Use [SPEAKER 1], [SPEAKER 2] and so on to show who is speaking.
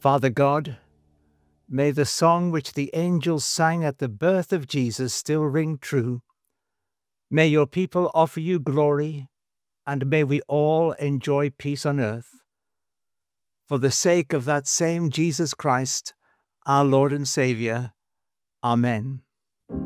[SPEAKER 1] Father God, may the song which the angels sang at the birth of Jesus still ring true. May your people offer you glory, and may we all enjoy peace on earth. For the sake of that same Jesus Christ, our Lord and Saviour. Amen.